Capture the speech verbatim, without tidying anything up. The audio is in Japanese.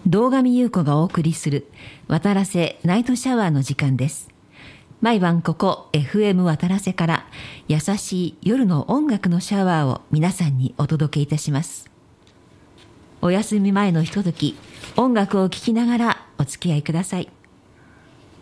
堂上優子がお送りする渡良瀬ナイトシャワーの時間です。毎晩ここ エフエム 渡良瀬から優しい夜の音楽のシャワーを皆さんにお届けいたします。お休み前のひととき、音楽を聴きながらお付き合いください。